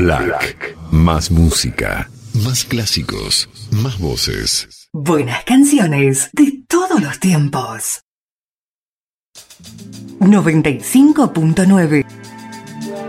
Black. Más música, más clásicos, más voces. Buenas canciones de todos los tiempos. 95.9